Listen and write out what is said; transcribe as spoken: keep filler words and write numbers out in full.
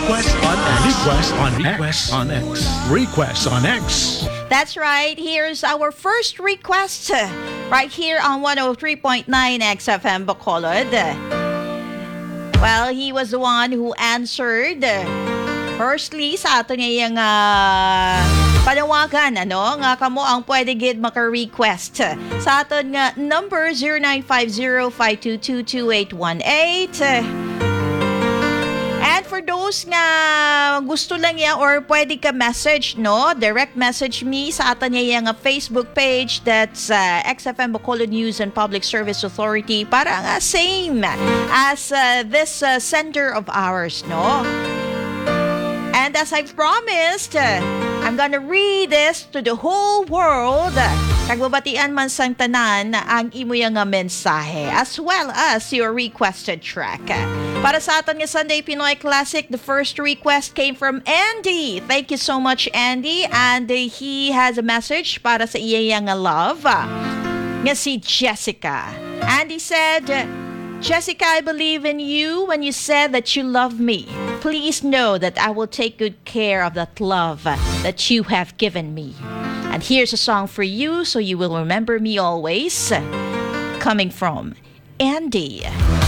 Request on X. Request on Request on X. Request on X. That's right. Here's our first request uh, right here on one oh three point nine X F M Bacolod. Well, he was the one who answered. Firstly, sa ato niya yung uh, panawagan, ano, nga kamo ang pwede gid maka-request sa aton nga number zero nine five zero five two two two eight one eight. And for those nga gusto lang yan or pwede ka message, no? Direct message me sa ato niya yung uh, Facebook page, that's uh, X F M Bacolod News and Public Service Authority, para nga same as uh, this uh, center of ours, no? And as I've promised, uh, I'm gonna read this to the whole world. Kagbabatian man sang tanan ang imo yang nga mensahe, as well as your requested track. Para sa aton nga Sunday Pinoy Classic, the first request came from Andy. Thank you so much, Andy. And uh, he has a message para sa iya yang love, nga si Jessica. Andy said, Jessica, I believe in you when you said that you love me. Please know that I will take good care of that love that you have given me. And here's a song for you so you will remember me always. Coming from Andy.